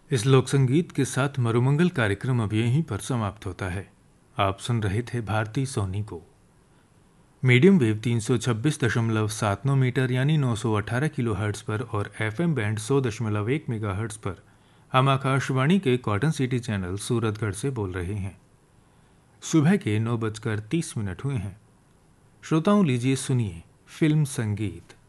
इस लोक संगीत के साथ मरुमंगल कार्यक्रम अब यहीं पर समाप्त होता है। आप सुन रहे थे भारती सोनी को। मीडियम वेव 326.79 मीटर यानी 918 किलोहर्ट्ज पर और एफएम बैंड 100.1 मेगाहर्ट्ज पर हम आकाशवाणी के कॉटन सिटी चैनल सूरतगढ़ से बोल रहे हैं। सुबह के 9:30 हुए हैं। श्रोताओं, लीजिए सुनिए फिल्म संगीत।